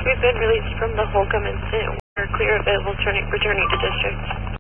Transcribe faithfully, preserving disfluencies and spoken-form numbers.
We've been released from the Holcomb incident. We're clear available turning, returning to district.